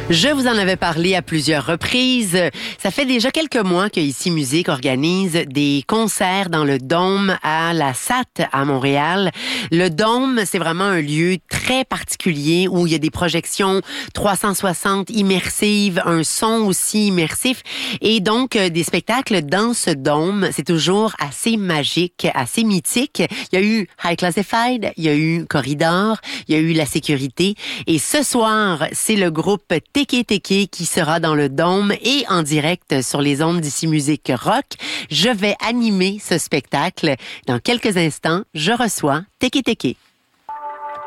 Je vous en avais parlé à plusieurs reprises. Ça fait déjà quelques mois que Ici Musique organise des concerts dans le Dôme à la SAT à Montréal. Le Dôme, c'est vraiment un lieu très particulier où il y a des projections 360 immersives, un son aussi immersif et donc des spectacles dans ce Dôme. C'est toujours assez magique, assez mythique. Il y a eu High Classified, il y a eu Corridor, il y a eu La Sécurité et ce soir, c'est le groupe Teke Teke qui sera dans le Dôme et en direct sur les ondes d'Ici Musique Rock. Je vais animer ce spectacle. Dans quelques instants, je reçois Teke Teke.